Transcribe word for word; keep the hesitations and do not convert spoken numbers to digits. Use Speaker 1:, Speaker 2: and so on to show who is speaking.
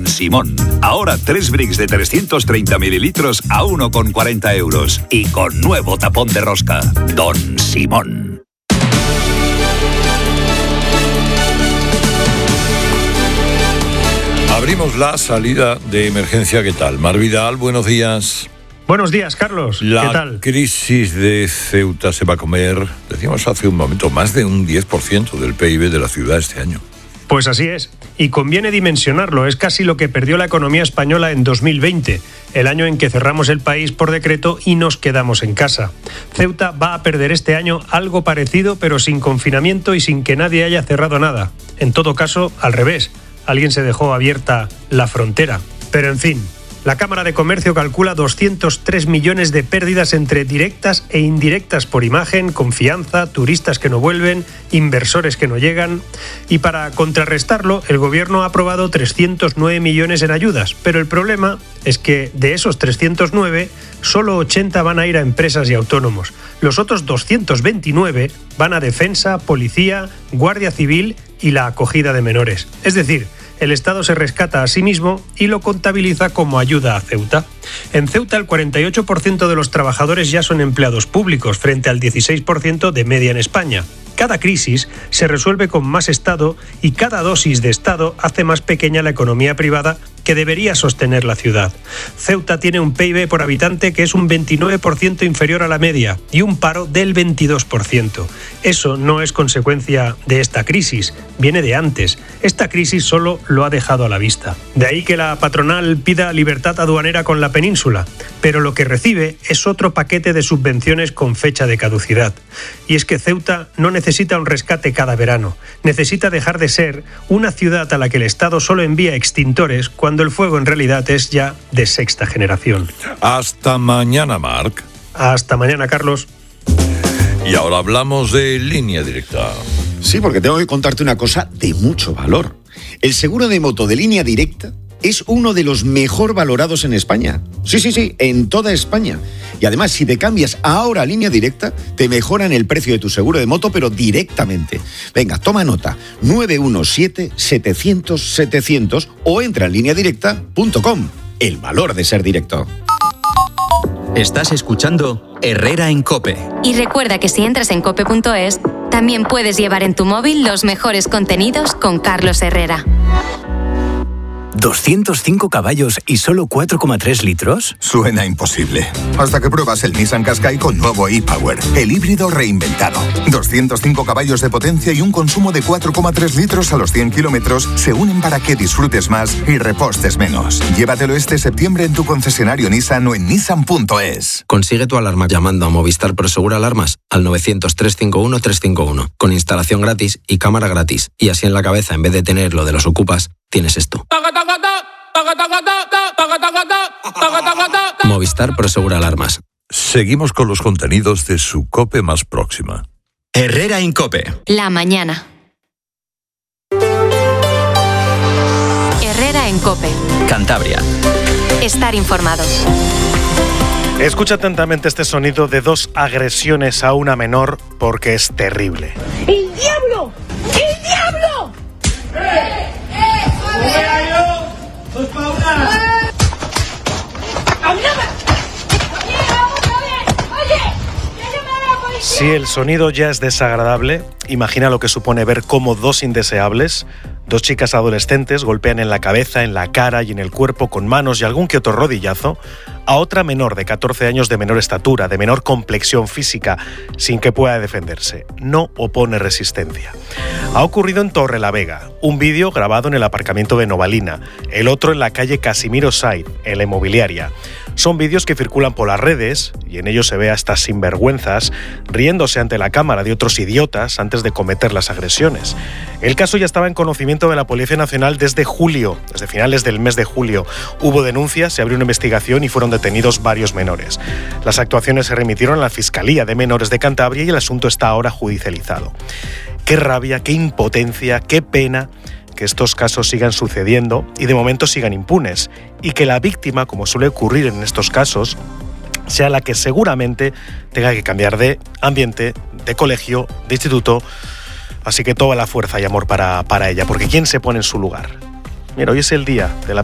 Speaker 1: Simón. Ahora tres bricks de trescientos treinta mililitros a uno con cuarenta euros. Y con nuevo tapón de rosca. Don Simón.
Speaker 2: Abrimos la salida de emergencia. ¿Qué tal? Mar Vidal, buenos días.
Speaker 3: Buenos días, Carlos.
Speaker 2: La
Speaker 3: ¿Qué tal?
Speaker 2: crisis de Ceuta se va a comer, decíamos hace un momento, más de un diez por ciento del P I B de la ciudad este año.
Speaker 3: Pues así es. Y conviene dimensionarlo. Es casi lo que perdió la economía española en dos mil veinte, el año en que cerramos el país por decreto y nos quedamos en casa. Ceuta va a perder este año algo parecido, pero sin confinamiento y sin que nadie haya cerrado nada. En todo caso, al revés. Alguien se dejó abierta la frontera. Pero en fin, la Cámara de Comercio calcula doscientos tres millones de pérdidas entre directas e indirectas por imagen, confianza, turistas que no vuelven, inversores que no llegan. Y para contrarrestarlo, el Gobierno ha aprobado trescientos nueve millones en ayudas. Pero el problema es que de esos trescientos nueve, solo ochenta van a ir a empresas y autónomos. Los otros doscientos veintinueve van a defensa, policía, guardia civil y la acogida de menores. Es decir, el Estado se rescata a sí mismo y lo contabiliza como ayuda a Ceuta. En Ceuta, el cuarenta y ocho por ciento de los trabajadores ya son empleados públicos, frente al dieciséis por ciento de media en España. Cada crisis se resuelve con más Estado y cada dosis de Estado hace más pequeña la economía privada que debería sostener la ciudad. Ceuta tiene un P I B por habitante que es un veintinueve por ciento inferior a la media y un paro del veintidós por ciento. Eso no es consecuencia de esta crisis, viene de antes. Esta crisis solo lo ha dejado a la vista. De ahí que la patronal pida libertad aduanera con la península, pero lo que recibe es otro paquete de subvenciones con fecha de caducidad. Y es que Ceuta no necesita un rescate cada verano, necesita dejar de ser una ciudad a la que el Estado solo envía extintores cuando el fuego en realidad es ya de sexta generación.
Speaker 2: Hasta mañana, Marc.
Speaker 3: Hasta mañana, Carlos.
Speaker 2: Y ahora hablamos de Línea Directa.
Speaker 4: Sí, porque tengo que contarte una cosa de mucho valor. El seguro de moto de Línea Directa es uno de los mejor valorados en España. Sí, sí, sí, en toda España. Y además, si te cambias ahora a Línea Directa, te mejoran el precio de tu seguro de moto, pero directamente. Venga, toma nota. nueve uno siete, setecientos, setecientos o entra en línea directa punto com. El valor de ser directo.
Speaker 5: Estás escuchando Herrera en COPE.
Speaker 6: Y recuerda que si entras en cope punto es, también puedes llevar en tu móvil los mejores contenidos con Carlos Herrera.
Speaker 7: ¿doscientos cinco caballos y solo cuatro coma tres litros?
Speaker 8: Suena imposible. Hasta que pruebas el Nissan Qashqai con nuevo e-Power, el híbrido reinventado. doscientos cinco caballos de potencia y un consumo de cuatro coma tres litros a los cien kilómetros se unen para que disfrutes más y repostes menos. Llévatelo este septiembre en tu concesionario Nissan o en nissan punto es.
Speaker 9: Consigue tu alarma llamando a Movistar Prosegura Alarmas al novecientos, trescientos cincuenta y uno, trescientos cincuenta y uno, con instalación gratis y cámara gratis. Y así en la cabeza, en vez de tener lo de los ocupas, tienes esto. Movistar Prosegura Alarmas.
Speaker 2: Seguimos con los contenidos de su COPE más próxima.
Speaker 5: Herrera en COPE.
Speaker 6: La mañana. Herrera en COPE.
Speaker 5: Cantabria.
Speaker 6: Estar informado.
Speaker 10: Escucha atentamente este sonido de dos agresiones a una menor porque es terrible.
Speaker 11: ¡El diablo! ¡El diablo! ¡Eh! ¡Eh! ¡Pues para una!
Speaker 10: Si el sonido ya es desagradable, imagina lo que supone ver cómo dos indeseables, dos chicas adolescentes, golpean en la cabeza, en la cara y en el cuerpo con manos y algún que otro rodillazo a otra menor de catorce años de menor estatura, de menor complexión física, sin que pueda defenderse. No opone resistencia. Ha ocurrido en Torrelavega, un vídeo grabado en el aparcamiento de Novalina, el otro en la calle Casimiro Saiz, en la inmobiliaria. Son vídeos que circulan por las redes y en ellos se ve a estas sinvergüenzas riéndose ante la cámara de otros idiotas antes de cometer las agresiones. El caso ya estaba en conocimiento de la Policía Nacional desde julio, desde finales del mes de julio. Hubo denuncias, se abrió una investigación y fueron detenidos varios menores. Las actuaciones se remitieron a la Fiscalía de Menores de Cantabria y el asunto está ahora judicializado. Qué rabia, qué impotencia, qué pena que estos casos sigan sucediendo y de momento sigan impunes, y que la víctima, como suele ocurrir en estos casos, sea la que seguramente tenga que cambiar de ambiente, de colegio, de instituto. Así que toda la fuerza y amor para, para ella, porque ¿quién se pone en su lugar? Mira, hoy es el día de la